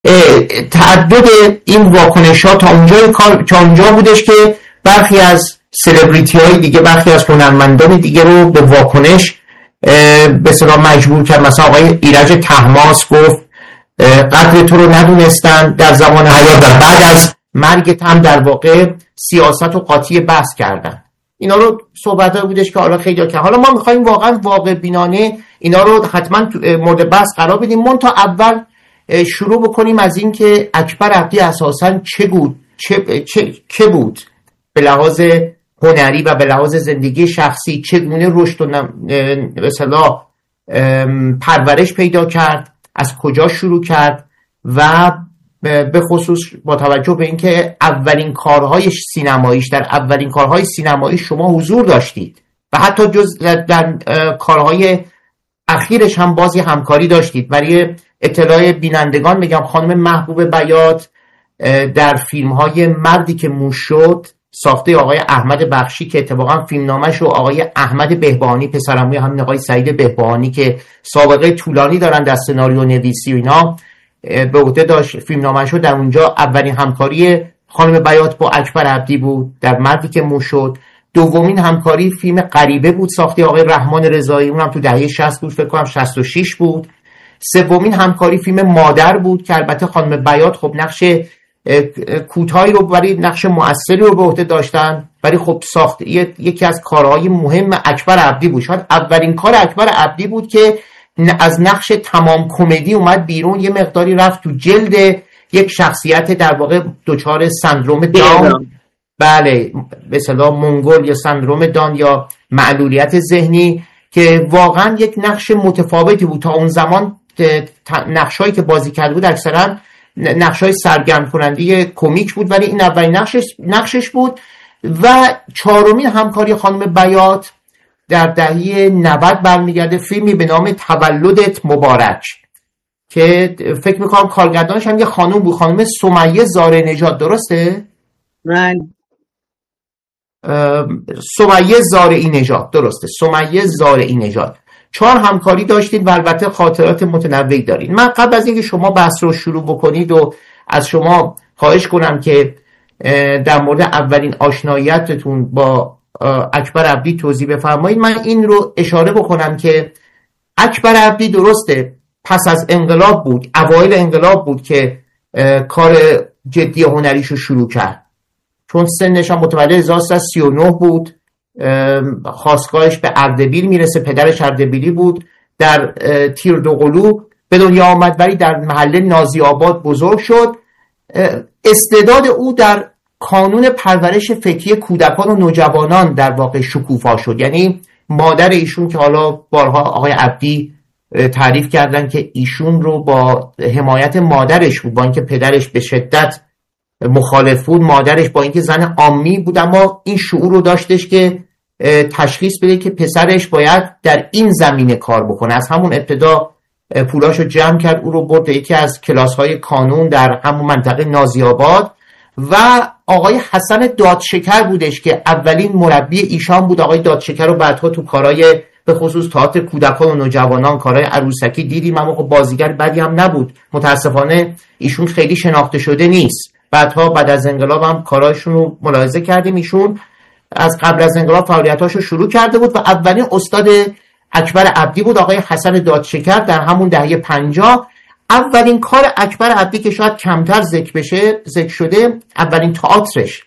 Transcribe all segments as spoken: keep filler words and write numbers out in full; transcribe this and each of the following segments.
تعدد این واکنش ها تا اونجا تا اونجا بودش که برخی از سلبریتی های دیگه، برخی از هنرمندان دیگه رو به واکنش به اصطلاح مجبور کرد. مثلا آقای ایرج طهماسب گفت قدر تو رو ندونستن در زمان حیات و بعد از مرگت هم در واقع سیاست و قاطی بحث کردن. اینا رو صحبت ها بودش که حالا خیلی ها که حالا ما میخواییم واقعا واقع بینانه اینا رو حتما مورد بحث قرار بدیم. من تا اول شروع بکنیم از این که اکبر عبدی اساساً چه بود چه چه چه بود به لحاظ هنری و به لحاظ زندگی شخصی، چگونه رشد و به اصطلاح پرورش پیدا کرد، از کجا شروع کرد و به خصوص با توجه به اینکه اولین کارهای سینماییش در اولین کارهای سینمایی شما حضور داشتید و حتی جز در کارهای اخیرش هم بازی همکاری داشتید. برای اطلاع بینندگان میگم خانم محبوب بیات در فیلم‌های مردی که موش شد ساخته آقای احمد بخشی که اتفاقا فیلمنامه‌شو آقای احمد بهبهانی پسرعموی همین آقای سعید بهبهانی که سابقه طولانی دارن در سناریو نویسی و اینا به عهده داشت، فیلمنامه‌شو در اونجا اولین همکاری خانم بیات با اکبر عبدی بود در مردی که موش شد. دومین همکاری فیلم غریبه بود ساخته آقای رحمان رضایی، اونم تو دهه شصت بود، فکر کنم شصت و شش بود. سومین همکاری فیلم مادر بود که البته خانم بیات خب نقش کوتاهی رو برای نقش مؤثری رو به عهده داشتن، ولی خب ساخت یکی از کارهای مهم اکبر عبدی بود. شاید اولین کار اکبر عبدی بود که از نقش تمام کمدی اومد بیرون، یه مقداری رفت تو جلد یک شخصیت در واقع دچار سندروم داون، بله به اصطلاح منگول یا سندروم داون یا معلولیت ذهنی، که واقعا یک نقش متفاوتی بود. تا اون زمان نقشایی که بازی کرده بود اکثرا نقشای سرگرم کننده کمیک بود، ولی این اولین نقشش نقشش بود. و چهارمین همکاری خانم بیات در دهه نود برمیگرده، فیلمی به نام تولدت مبارک که فکر میکنم کارگردانش هم یه خانم بود، خانم سمیه زارع نژاد، درسته؟ من سمیه زارعی نژاد، درسته، سمیه زارعی نژاد. چهار همکاری داشتید و البته خاطرات متنوعی دارید. من قبل از اینکه شما بحث رو شروع بکنید و از شما خواهش کنم که در مورد اولین آشناییتتون با اکبر عبدی توضیح بفرمایید، من این رو اشاره بکنم که اکبر عبدی درسته پس از انقلاب بود، اوایل انقلاب بود که کار جدی هنریشو شروع کرد، چون سنش هم متولد هزار و سیصد و سی و نه بود، خاستگاهش به اردبیل میرسه، پدرش اردبیلی بود، در تیر دو قلو به دنیا آمد ولی در محله نازی آباد بزرگ شد. استعداد او در کانون پرورش فکری کودکان و نوجوانان در واقع شکوفا شد. یعنی مادر ایشون که حالا بارها آقای عبدی تعریف کردن که ایشون رو با حمایت مادرش بود، با اینکه پدرش به شدت مخالف بود، مادرش با اینکه زن عامی بود اما این شعور رو داشتش که تشخیص بده که پسرش باید در این زمینه کار بکنه. از همون ابتدا پولاشو جمع کرد، او رو برد یکی از کلاس‌های کانون در همون منطقه نازی آباد و آقای حسن دادشکر بودش که اولین مربی ایشان بود. آقای دادشکر رو بعدها تو کارهای به خصوص تئاتر کودکان و نوجوانان، کارهای عروسکی دیدیم، اما خب بازیگر بدی هم نبود. متاسفانه ایشون خیلی شناخته شده نیست. بعدها بعد از انقلاب هم کارهاشون رو ملاحظه کردیم. ایشون از قبل از انقلاب فعالیتاشو شروع کرده بود و اولین استاد اکبر عبدی بود آقای حسن دادشکر در همون دهه پنجاه. اولین کار اکبر عبدی که شاید کمتر ذکر بشه ذکر شده، اولین تئاترش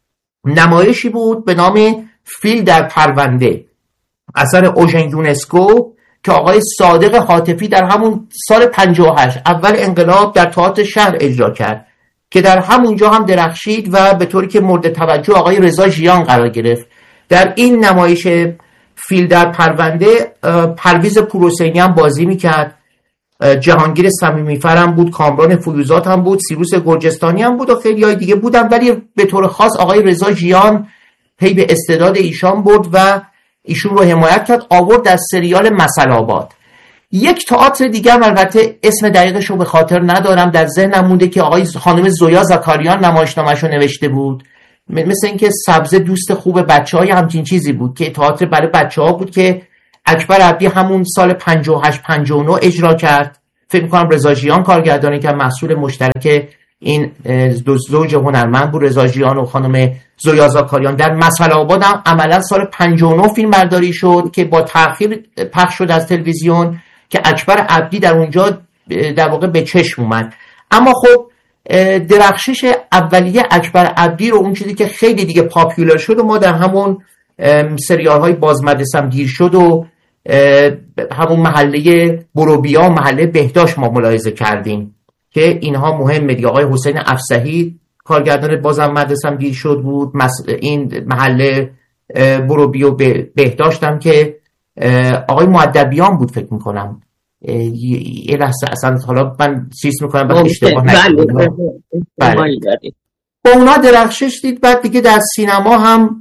نمایشی بود به نام فیل در پرونده، اثر اوژن یونسکو که آقای صادق حاتفی در همون سال پنجاه و هشت اول انقلاب در تئاتر شهر اجرا کرد که در همونجا هم درخشید و به طوری که مورد توجه آقای رضا ژیان قرار گرفت. در این نمایش فیل در پرونده پرویز پورحسینی هم بازی میکرد، جهانگیر صمیمیفر هم بود، کامران فیوزات هم بود، سیروس گرجستانی هم بود و خیلی های دیگه بودن، ولی به طور خاص آقای رضا ژیان پی به استعداد ایشان برد و ایشون رو حمایت کرد، آورد در سریال مثل آباد. یک تئاتر دیگه هم البته اسم دقیقش رو به خاطر ندارم، در ذهنم مونده که آقای خانم زویا زکاریان نمایشنامه‌اش رو نوشته بود، مثل اینکه سبزه دوست خوب بچه‌های همچین چیزی بود که تئاتر برای بچه‌ها بود که اکبر عبدی همون سال پنجاه و هشت پنجاه و نه اجرا کرد. فکر کنم رضا ژیان کارگردانی که مسئول مشترک این دو زوج هنرمند بود، رضا ژیان و خانم زویا زاکاریان. در مسئله آباد هم عملا سال پنجاه و نه فیلم برداری شد که با تأخیر پخش شد از تلویزیون که اکبر عبدی در اونجا در واقع به چشم اومد. اما خب درخشش اولیه اکبر عبدی رو، اون چیزی که خیلی دیگه پاپیولر شد و ما در همون سریال های باز مدرسم گیر شد و همون محله بروبیا و محله بهداشت ما ملاحظه کردیم که اینها مهمه دیگه. آقای حسین افصحی کارگردان بازم مدرسم گیر شد بود. این محله بروبیا و بهداشت هم که آقای مؤدبیان بود فکر میکنم. یه لحظه اصلا حالا من چیز میکنم بعد اشتباه نکنم. با اونا درخشش دید. بعد دیگه در سینما هم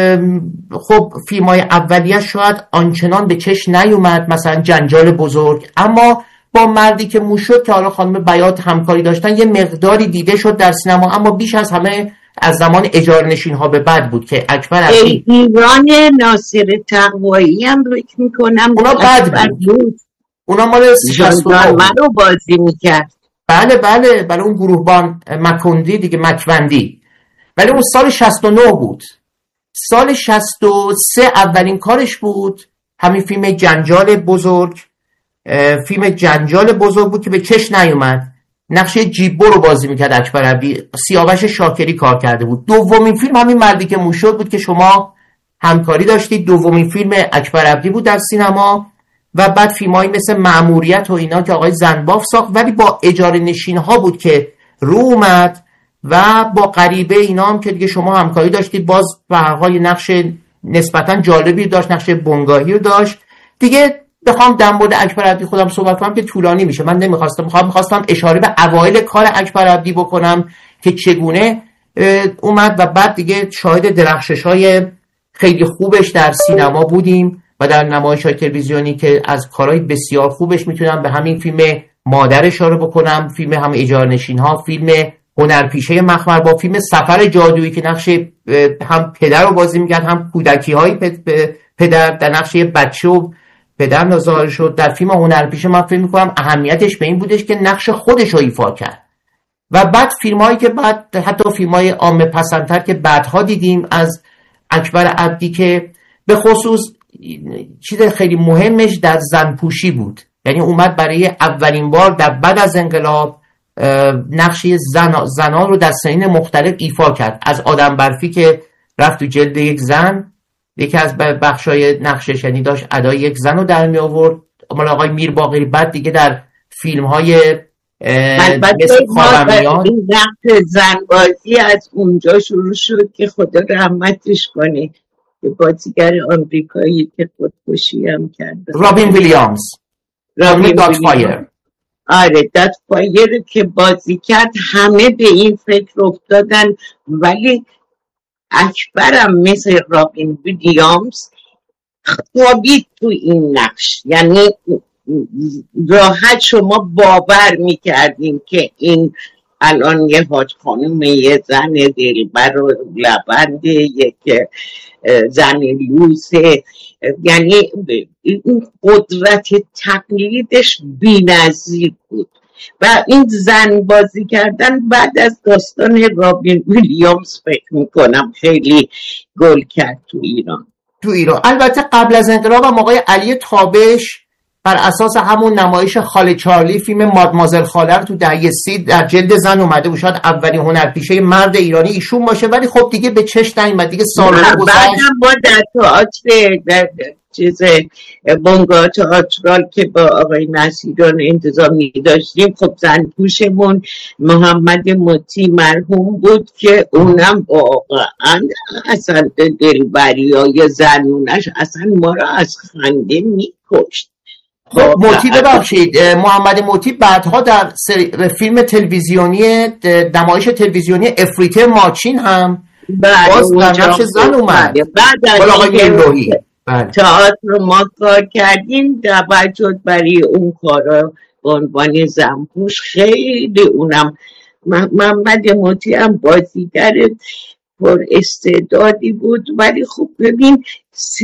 خب فیلم های اولیه شاید آنچنان به چشم نیومد، مثلا جنجال بزرگ، اما با مردی که مو شد که حالا خانم بیات همکاری داشتن یه مقداری دیده شد در سینما، اما بیش از همه از زمان اجاره نشین ها به بعد بود که اکبر عبدی ایران ناصر تقوایی هم رو میکنم اونا بعد بود. اونا مال شصت و نه رو بازی میکرد. بله بله بله اون گروهبان مکندی دیگه، مکوندی، ولی اون سال شصت و نه بود. سال شصت و سه اولین کارش بود، همین فیلم جنجال بزرگ. فیلم جنجال بزرگ بود که به چشم نیومد. نقش جیبو رو بازی میکرد اکبر عبدی، سیاوش شاکری کار کرده بود. دومین فیلم همین مردی که مو شد بود که شما همکاری داشتید. دومین فیلم اکبر عبدی بود در سینما. و بعد فیلمایی مثل مأموریت و اینا که آقای زنباف ساخت، ولی با اجاره نشین ها بود که رو اومد. و با غریبه اینا هم که دیگه شما همکاری داشتید، باز به هر حال نقش نسبتا جالبی داشت، نقش بنگاهی رو داشت. دیگه بخوام در مورد اکبر عبدی خودم صحبت کنم که طولانی میشه. من نمیخواستم میخوام میخواستم اشاره به اوایل کار اکبر عبدی بکنم که چگونه اومد و بعد دیگه شاهد درخشش‌های خیلی خوبش در سینما بودیم و در نمایش‌های تلویزیونی که از کارهای بسیار خوبش میتونم به همین فیلم مادر اشاره بکنم، فیلم هم اجاره نشین ها، فیلم هنرپیشه مخمر، با فیلم سفر جادویی که نقش هم پدر رو بازی میکرد، هم کودکی های پدر در نقش بچه و پدر نظاره شد. در فیلم هنرپیشه من فکر میکنم اهمیتش به این بودش که نقش خودش رو ایفا کرد. و بعد فیلم هایی که بعد حتی فیلم های عامه پسندتر که بعدها دیدیم از اکبر عبدی که به خصوص چیز خیلی مهمش در زنپوشی بود. یعنی اومد برای اولین بار در بعد از انقلاب نقشی زن زنان رو در سنین مختلف ایفا کرد. از آدم برفی که رفت تو جلد یک زن، یکی از بخشای نقشش یعنی داشت ادای یک زن رو در می آورد، مال آقای میر باقری. بعد دیگه در فیلم های مثل خاورمیان این نقش زنبازی از اونجا شروع شد که خدا رحمتش کنه، که بازیگر آمریکایی که خودکشی هم کرد، رابین ویلیامز، رابین دات فایر. آره دات فایر که بازی کرد، همه به این فکر افتادن. ولی اکبرم مثل رابین ویلیامز خوابید تو این نقش، یعنی راحت شما باور میکردیم که این الان یه حاج خانوم، یه زن دلبر و لبنده، یک زن لوسه. یعنی این قدرت تقلیدش بی‌نظیر بود و این زن بازی کردن بعد از داستان رابین ویلیامز فکر میکنم خیلی گل کرد تو ایران. تو ایران البته قبل از انقلاب هم آقای علی تابش بر اساس همون نمایش خاله چارلی، فیلم مادمازل خاله تو دهه سی در جلد زن اومده بود. شاید اولین هنرپیشه مرد ایرانی ایشون باشه، ولی خب دیگه به چشم نیومد دیگه. سالها گذشت. بعدم ما در تئاتر در چیز بنگاه تئاترال که با آقای نصیران انتظامی داشتیم، خب زن پوشمون محمد مطیع مرحوم بود که اونم واقعا اصلا دلبری های زنونش اصلا ما را از خنده میکشت. خب مطیع ببخشید محمد مطیع بعدها در فیلم تلویزیونی نمایش تلویزیونی افریته ماچین هم باز در نقش زن اومد. بعد از تئاتر رو ما کار کردیم، دعوت شد برای اون کارا به عنوان زنپوش. خیلی اونم محمد مطیع هم بازیگر پر استعدادی بود. ولی خب ببین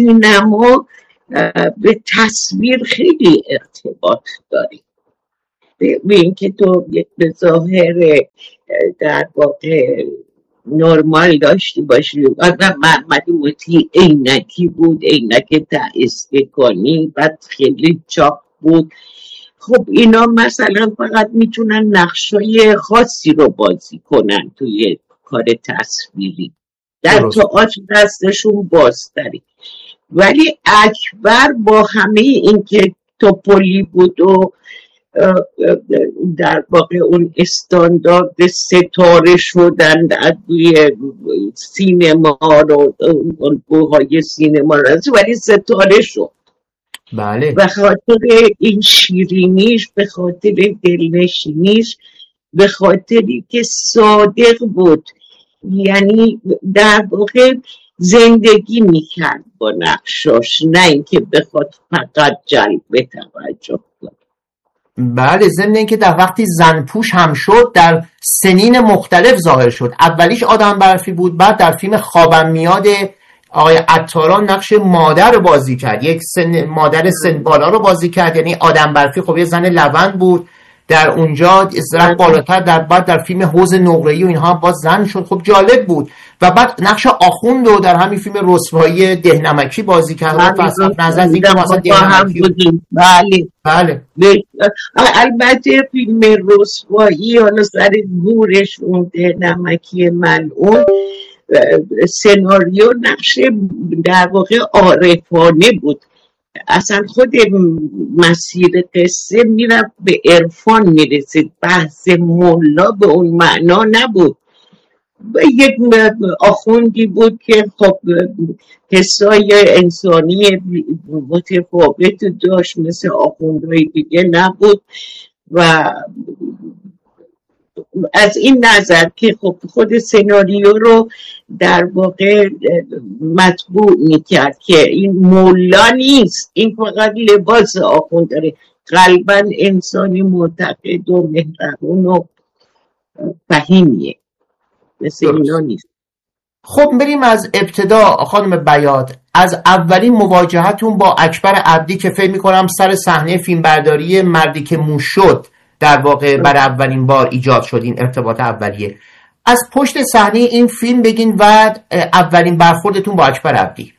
سینما به تصویر خیلی ارتباط داره به اینکه تو یک به ظاهر در واقع نرمال داشتی باشی. و محمد موتی عینکی بود، عینک تعیستگانی، بعد خیلی چاق بود. خب اینا مثلا فقط میتونن نقشای خاصی رو بازی کنن توی کار تصویری، در تئاتر دستشون بازتری. ولی اکبر با همه این که توپلی بود و در واقع اون استاندارد ستاره شدن در توی سینما رو، اون بوهای سینما رو، ولی ستاره شد. بله. به خاطر این شیرینیش، به خاطر دلنشینیش، به خاطری که صادق بود، یعنی در واقع زندگی میکرد با نقشاش، نه اینکه بخواد فقط جلب توجه کنه. بله، ضمن اینکه در وقتی زنپوش هم شد در سنین مختلف ظاهر شد. اولیش آدم برفی بود، بعد در فیلم خوابم میاد آقای عطاران نقش مادر رو بازی کرد، یک سن مادر سن بالا رو بازی کرد. یعنی آدم برفی خب یه زن لوند بود، در اونجا رفت بالاتر، در بعد در فیلم حوض نقره‌ای و اینها باز زن شد. خب جالب بود. و بعد نقش آخوند رو در همین فیلم رسوایی دهنمکی بازی کرد. فلسفه نظر اینکه مثلا دهنمکی بودیم. بله بله. البته فیلم رسوایی حالا سر گورش اون دهنمکی ملعون، سناریو نقش در واقع عارفانه بود. اصلا خود مسیر قصه میرفت به عرفان میرسید، بحث ملا به اون معنا نبود. یک آخوندی بود که خب حسای انسانی متفاوت داشت، مثل آخوندهای دیگه نبود. و از این نظر که خب خود سناریو رو در واقع مطبوع میکرد که این مولا نیست، این فقط لباس آخوند داره، قلباً انسانی معتقد و مهربون و فهیمیه، مثل اینا نیست. خب بریم از ابتدا خانم بیات، از اولین مواجهتون با اکبر عبدی که فکر میکنم سر صحنه فیلمبرداری مردی که موش شد در واقع برای اولین بار ایجاد شد این ارتباط اولیه. از پشت صحنه این فیلم بگین و اولین برخوردتون با اکبر عبدی.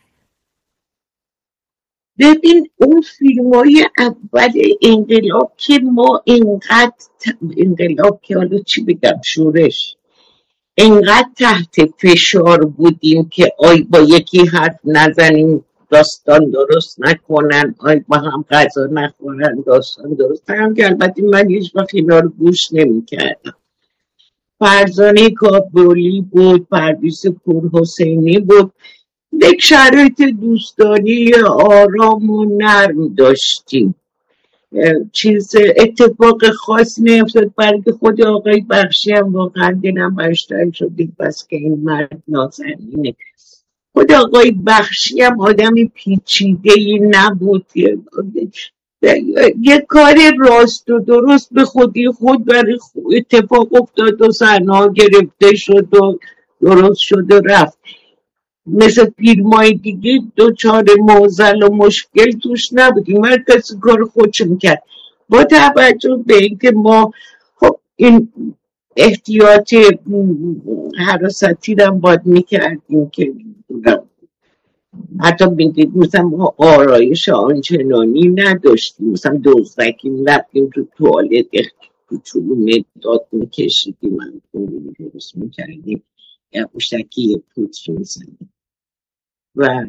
ببین اون فیلم های اول انقلاب که ما اینقدر انقلاب که حالا چی بگم شورش اینقدر تحت فشار بودیم که آی با یکی حرف نزنیم داستان درست نکنن، آی با هم غذا نخورن داستان درست نکنن، که البته من هیچ وقت اینا رو گوش نمی کردم. فرزانه کابلی بود، پرویز پورحسینی بود، یک شرایط دوستانی آرام و نرم داشتیم. چیز اتفاق خاصی نیفتاد، برای خود آقای بخشی هم واقعا دلم برش تنگ شدیم بس که این مرد نازنینه. خود آقای بخشی هم آدمی پیچیده‌ای نبود، یه کار راست و درست به خودی خود برای اتفاق افتاد و صحنه‌ها گرفته شد و درست شد و رفت. مثل فیلمای دیگه دوچار معضل و مشکل توش نبودیم، هر کسی کار خودش میکرد. با توجه به اینکه ما خب این احتیاط حراستی رو باید میکردیم که حتی بگید مثلا ما آرایش آنچنانی نداشتیم، مثلا دوزدکیم رفتیم تو توالت کوچولو مداد میکشیدیم، من اون درست میکردیم یا پوشتکی پوتر میزنیم و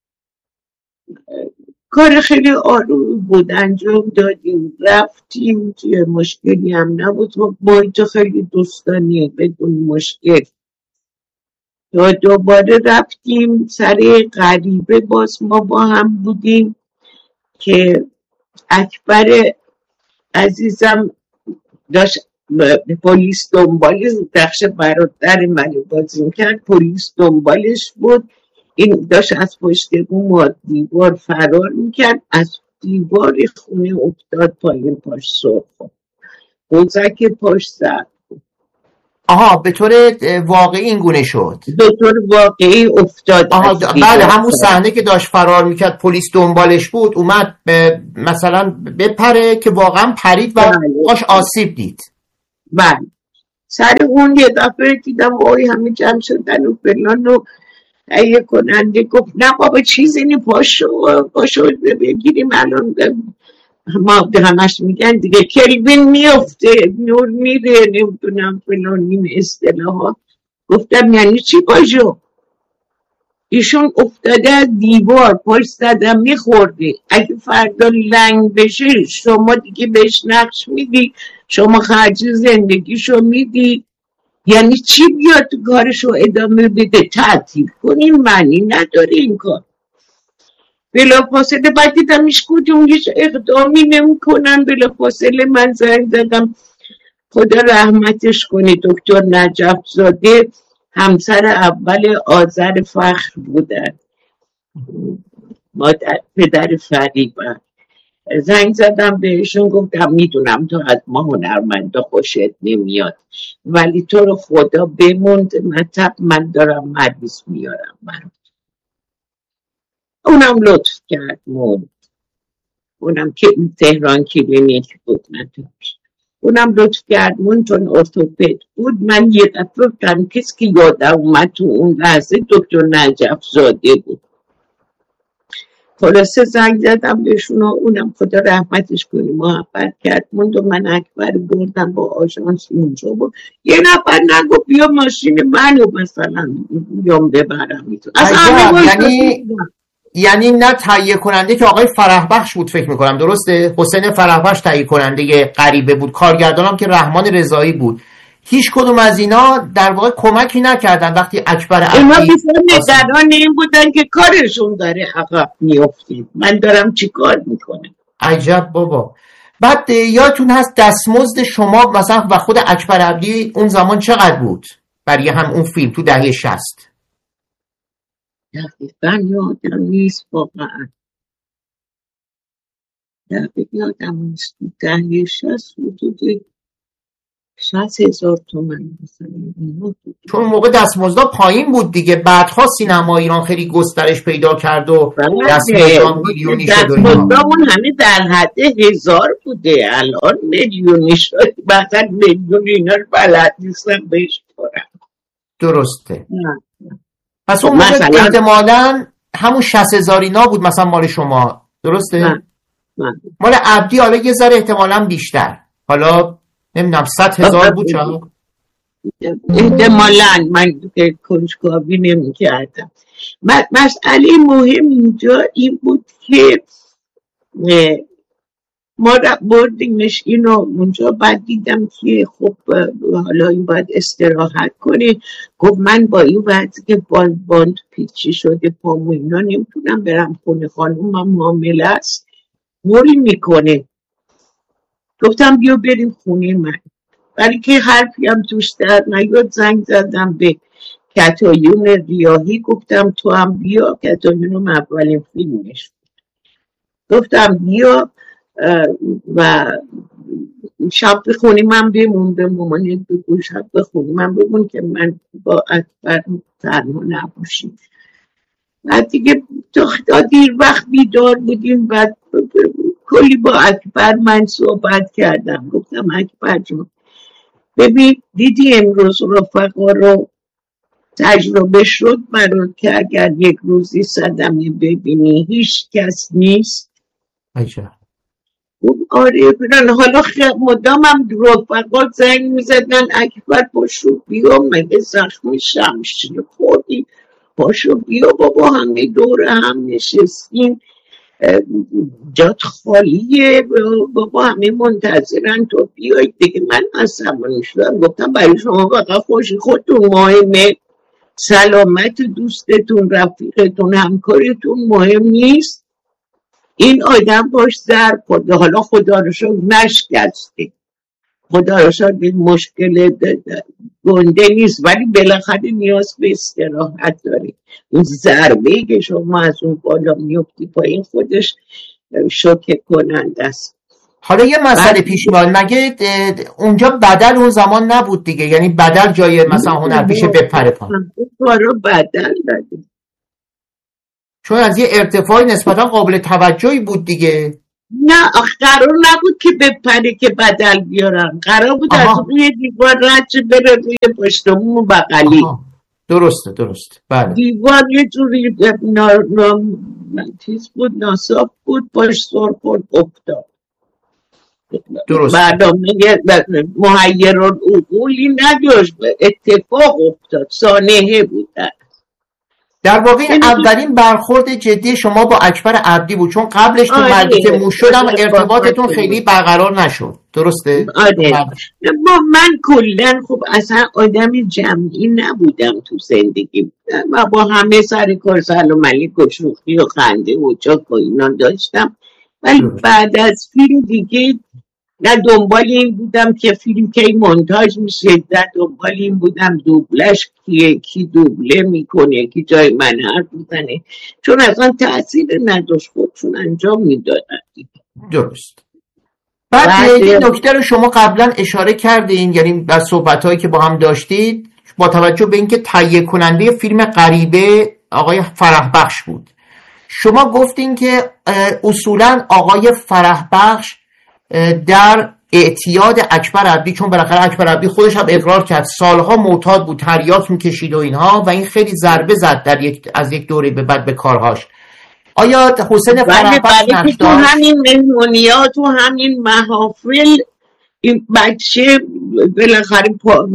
کار خیلی آروم بود انجام دادیم، رفتیم توی مشکلی هم نبود و با اینجا خیلی دوستانی بدون مشکل. تا دوباره رفتیم سر غریبه، باز ما با هم بودیم که اکبر عزیزم داشت پلیس دنبالش، نقش برادر منو بازی میکرد، پلیس دنبالش بود، این داشت از پشت بوم دیوار فرار میکرد، از دیوار خونه افتاد پایین، پاش سر خورد، قوزک پاش زد. آها به طور واقعی این گونه شد، به طور واقعی افتاد. آها بله، همون صحنه که داشت فرار میکرد پلیس دنبالش بود، اومد به مثلا بپره که واقعا پرید و باش آسیب دید. بله سر اون یه دفعه دیدم وای همه جمع شدن و فلان و تهیه کننده گفت نه بابا چیزی نی، پاشو پاشو بگیریم الان. ما همش میگن دیگه کلوین میفته، نور میره، نمیدونم فلان این اصطلاحات. گفتم یعنی چی پاشو؟ ایشون افتاده از دیوار پاش زدم میخورده، اگه فردا لنگ بشه شما دیگه بهش نقش میدی، شما خرج زندگیشو میدی. یعنی چی بیاد تو کارشو ادامه بده؟ تعطیل کنین، معنی نداره این کار. بلا فاصله بعد دیدم ایش کدوم هیچ اقدامی نمی کنن. بلا فاصله من زنگ زدم، خدا رحمتش کنه، دکتر نجف زاده، همسر اول آذر فخر بودن، مادر پدر فریبا. زنگ زدم بهشون گفتم میدونم تو از ما هنرمندا خوشت نمیاد ولی تو رو خدا بموند مطب، من دارم مریض میارم. من اونم لطف کرد موند، اونم که تهران کلینیک بود نداشت، اونم لطف کرد موند چون ارتوپد بود. من یه دفعه کم کسی که یادم اومد تو اون لحظه دکتر نجف زاده بود. خلاصه زنگ زدم بهشون و اونم خدا رحمتش کنه محبت کرد موند و من اکبر بردم با آژانس اونجا بود. یه نفر نگو بیا ماشین منو مثلا بیام ببرم میتون. یعنی یعنی نه تهیه کننده که آقای فرحبخش بود فکر میکنم، درسته؟ حسین فرحبخش تهیه کننده غریبه بود، کارگردانم که رحمان رضایی بود. هیچ کدوم از اینا در واقع کمکی نکردن وقتی اکبر عبدی اینا بیشتر نگران این بودن که کارشون داره عقب میفته، من دارم چی کار میکنم. عجب بابا. بعد یادتون هست دستمزد شما مثلا و خود اکبر عبدی اون زمان چقدر بود برای هم اون فیلم تو دهه شصت؟ دقیقا یادم نیست واقعا، دقیقا یادم نیست. دهه شصت حدود شصت هزار تومن مثلا. چون موقع دستمزد پایین بود دیگه، بعدها سینما ایران خیلی گسترش پیدا کرد و دستمزد میلیونی شد. دستمزدمون همه در حد هزار بوده، الان میلیونی شد. مثلا میلیون اینا رو بلد نیستم بهش کنم. درسته. پس اون موقع احتمالاً همون شصت هزار اینا بود مثلا مال شما، درسته؟ نه. نه. مال عبدی حالا یه ذره احتمالاً بیشتر، حالا نمیدونم صد هزار بود چرا؟ احتمالاً من که کنجکاوی نمی کردم. مسئله مهم اینجا این بود که ما را بردیمش اینو اونجا، بعد دیدم که خب حالا این باید استراحت کنه. گفت من با این وقتی که باند باند پیچی شده پامو اینا نمیتونم برم خونه، خانومم معامله است موری میکنه. گفتم بیا بریم خونه من، ولی که حرفی هم توش در نیاد. زنگ زدم به کتایون ریاحی گفتم تو هم بیا، کتایون اولین فیلمش گفتم بیا و شب بخونی من بمون، به مامانیت بگو شب بخونی من بمون که من با اکبر تنها نباشیم. بعد دیگه تا دیر وقت بیدار بودیم. بعد کلی با اکبر من صحبت کردم، گفتم اکبر جون ببین دیدی امروز رفقا رو تجربه شد برات که اگر یک روزی صدمه ببینی هیچ کس نیست. عجب. آره برن. حالا مدام هم رفقا زنگ میزدن اکبر پاشو بیا، مگه زخم شمشیر خوردی، پاشو بیا بابا همه دور هم نشستیم، جات خالیه بابا، همه منتظرن تو بیای دیگه. من عصبانی شدم، گفتم برای شما فقط خوشی خودتون مهمه، سلامت دوستتون رفیقتون همکارتون مهم نیست. این آدم باش ضرب خورده، حالا خدا رو شکر نشکسته، خدا رو شکر مشکل گنده نیست، ولی بالاخره نیاز به استراحت داری. اون ضربه‌ای که شما از اون بالا میفتی پایین خودش شوکه کننده است. حالا یه مسئله پیش میاد، مگه اونجا بدل اون زمان نبود دیگه؟ یعنی بدل جای مثلا هنرپیشه بپره پایین، کارو بدل دادیم چون از یه ارتفاعی نسبتا قابل توجهی بود دیگه. نه قرار نبود که بپره که بدل بیارن، قرار بود از روی دیوار رد بره روی پشتمون بغلی. درسته درسته بله. دیوار یه جوری نامتیز بود، ناصاف بود، پشت سر خورد افتاد. درست. برنامه محیرالعقولی نداشت، اتفاق افتاد، سانحه بود. در واقع اولین برخورد جدی شما با اکبر عبدی بود، چون قبلش تو ملکه موش شدم ارتباطتون خیلی برقرار نشد، درسته؟ آره با من کلن خب اصلا آدم جمعی نبودم تو زندگی و با همه سر کار سلام علیک و شوخی و خنده و چاک و اینا داشتم، ولی بعد از فیلم دیگه نه دنبال این بودم که فیلم کی مونتاژ میشه، نه دنبال این بودم دوبلش کیه، کی دوبله میکنه، کی جای من حرف میزنه، چون اصلا تأثیر نداشت، خودشون انجام میدادن. درست. بعد این نکته رو شما قبلا اشاره کردین، یعنی در صحبت‌هایی که با هم داشتید با توجه به اینکه تهیه کننده فیلم غریبه آقای فرح بخش بود، شما گفتین که اصولا آقای فرح بخش در اعتیاد اکبر عبدی، چون بالاخره اکبر عبدی خودش هم اقرار کرد سالها معتاد بود، تریاک میکشید و اینها، و این خیلی ضربه زد در یک از یک دوره به بعد به کارهاش. آیا حسین فرح بخش نقش تو همین مهمونیات و همین محافل این بچه بالاخره